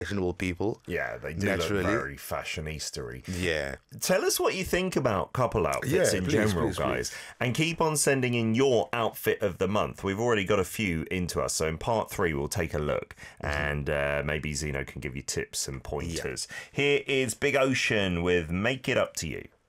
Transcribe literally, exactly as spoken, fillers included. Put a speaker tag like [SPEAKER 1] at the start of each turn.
[SPEAKER 1] fashionable people.
[SPEAKER 2] Yeah, they do
[SPEAKER 1] naturally.
[SPEAKER 2] look very fashionista-y.
[SPEAKER 1] Yeah.
[SPEAKER 2] Tell us what you think about couple outfits
[SPEAKER 1] Yeah,
[SPEAKER 2] in
[SPEAKER 1] please,
[SPEAKER 2] general,
[SPEAKER 1] please,
[SPEAKER 2] guys.
[SPEAKER 1] please.
[SPEAKER 2] And keep on sending in your outfit of the month. We've already got a few into us. So in part three, we'll take a look. Mm-hmm. And uh, maybe Zeno can give you tips and pointers. Yeah. Here is Big Ocean with Make It Up to You.